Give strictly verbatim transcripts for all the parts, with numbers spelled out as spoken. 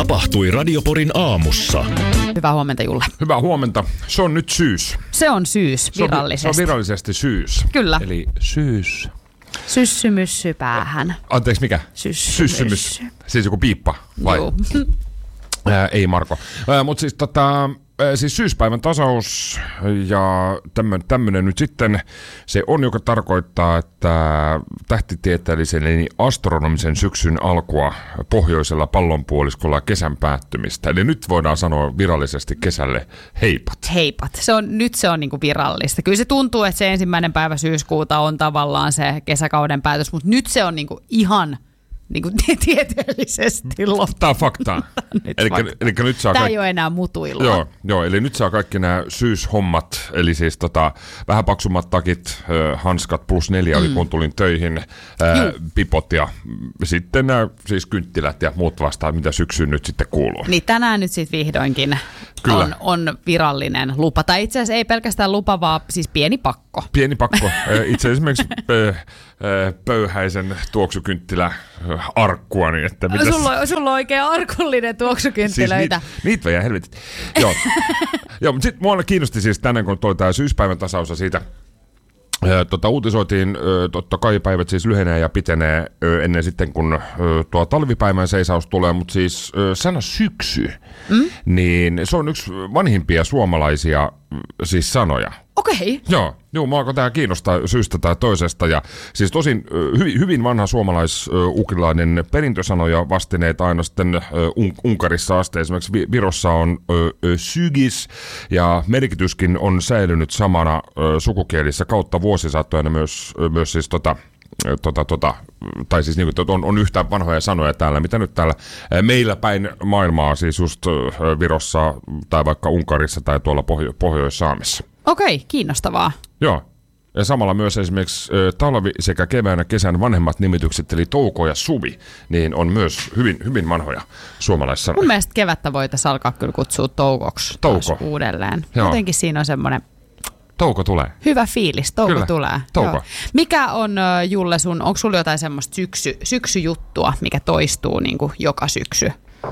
tapahtui Radio Porin aamussa. Hyvää huomenta, Julle. Hyvää huomenta. Se on nyt syys. Se on syys virallisesti. Se on, se on virallisesti syys. Kyllä. Eli syys. Syssymyssy päähän. Anteeksi, mikä? Syssymyssy. Siis joku piippa, vai? Joo. Ää, ei Marko. Mutta siis tota... Siis syyspäivän tasaus ja tämmöinen nyt sitten se on, joka tarkoittaa, että tähtitieteellisen eli astronomisen syksyn alkua pohjoisella pallonpuoliskolla kesän päättymistä. Eli nyt voidaan sanoa virallisesti kesälle heipat. Heipat. Se on, nyt se on niinku virallista. Kyllä se tuntuu, että se ensimmäinen päivä syyskuuta on tavallaan se kesäkauden päätös, mutta nyt se on niinku ihan... Niin kuin tieteellisesti loppu. Tämä on faktaa. Eli, eli nyt saa Tämä kaikki... ei ole enää mutuilua. Joo, joo, eli nyt saa kaikki nämä syyshommat, eli siis tota, vähän paksummat takit, äh, hanskat plus neljä oli, mm. kun tulin töihin, äh, pipot ja sitten nämä siis kynttilät ja muut vastaan, mitä syksyyn nyt sitten kuuluu. Niin tänään nyt sitten vihdoinkin on, on virallinen lupa. Tai itse asiassa ei pelkästään lupa, vaan siis pieni pakko. Pieni pakko. Itse esimerkiksi pöyhäisen tuoksukynttilä arkkua. Niin että mitäs... sulla, sulla on oikein arkullinen tuoksukynttilöitä. Siis niitä niit vähän helvetit. Joo, Joo mutta sitten mua kiinnosti siis tänään, kun toi tää syyspäivän tasaus ja siitä Tota, uutisoitiin, totta kai päivät siis lyhenee ja pitenee ennen sitten, kun tuo talvipäivän seisaus tulee, mutta siis sana syksy, mm? niin se on yksi vanhimpia suomalaisia siis sanoja. Okei. Okay. Joo, joo, mua alkoi tämä kiinnostaa syystä tai toisesta. Ja siis tosin hy, hyvin vanha suomalais-ukilainen perintösanoja vastineet aina sitten un, Unkarissa asti. Esimerkiksi Virossa on ö, sygis ja merkityskin on säilynyt samana ö, sukukielissä kautta vuosisatoina myös, myös siis tota... Tota, tota, tai siis niin kuin, on, on yhtä vanhoja sanoja täällä, mitä nyt täällä meillä päin maailmaa, siis just Virossa tai vaikka Unkarissa tai tuolla Pohjo- Pohjois-Saamessa. Okei, kiinnostavaa. Joo. Ja samalla myös esimerkiksi ö, talvi sekä kevään ja kesän vanhemmat nimitykset, eli touko ja suvi, niin on myös hyvin, hyvin vanhoja suomalaissanoja. Mun mielestä kevättä voitaisiin alkaa kyllä kutsua toukoksi taas uudelleen. Joo. Jotenkin siinä on semmoinen... Touko tulee. Hyvä fiilis, touko Kyllä. tulee. Touko. Joo. Mikä on, Julle, sun, onko sulla jotain semmoista syksy, syksyjuttua, mikä toistuu niin kuin joka syksy?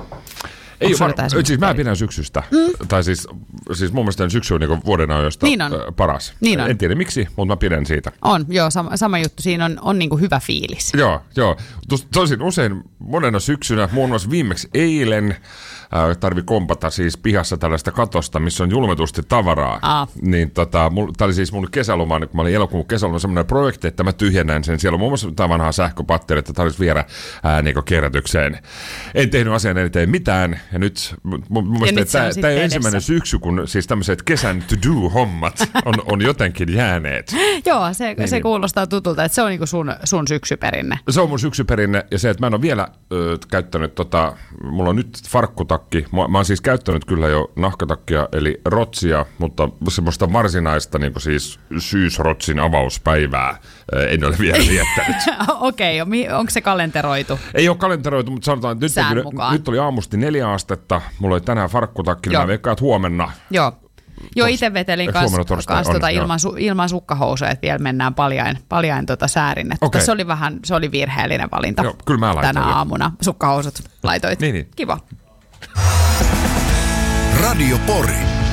Ei, var, siis mä pidän syksystä. Mm. Tai siis, siis mun mielestä syksy on niin vuoden ajoista niin paras. Niin on. En tiedä miksi, mutta mä pidän siitä. On, joo, sama, sama juttu. Siinä on, on niin kuin hyvä fiilis. Joo, joo. Tosin usein monena syksynä, muun muassa viimeksi eilen, tarvi kompata siis pihassa tällaista katosta, missä on julmetusti tavaraa. Aa. Niin tota, tämä oli siis mun kesäloma, kun mä olin elokuun kesäloma, semmoinen projekti, että mä tyhjennän sen. Siellä on muun muassa tämä vanhaa sähköpatteri, että tarvitsisi viedä ää, niin kierrätykseen. En tehnyt asian eteen mitään, ja nyt mun mielestä tämä ei ole ensimmäinen syksy, kun siis tämmöiset kesän to-do-hommat on, on jotenkin jääneet. Joo, se, niin, se niin. kuulostaa tutulta, että se on niinku sun, sun syksyperinne. Se on mun syksyperinne, ja se, että mä en ole vielä ö, käyttänyt, tota, mulla on nyt farkkutakki. Mä, mä oon siis käyttänyt kyllä jo nahkatakkia, eli rotsia, mutta semmoista varsinaista niin kuin siis syysrotsin avauspäivää en ole vielä viettänyt. Okei, okay, onko se kalenteroitu? Ei ole kalenteroitu, mutta sanotaan, että nyt, kyllä, nyt oli aamusti neljä astetta, mulla oli tänään farkkutakki, niin mä veikkaan, että huomenna. Joo. Joo, itse vetelin kanssa kans tota ilman, su, ilman sukkahousuja, että vielä mennään paljain, paljain tota säärin. Okay. Se oli vähän, se oli virheellinen valinta. Joo, kyllä mä laitoin. Tänä aamuna sukkahousut laitoit. niin, niin. Kiva. Radio Pori.